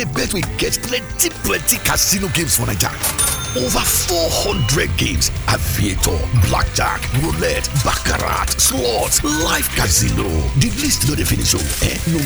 Betway get plenty casino games for Naija. Over 400 games, aviator, blackjack, roulette, baccarat, slots, live casino. The list no dey finish. No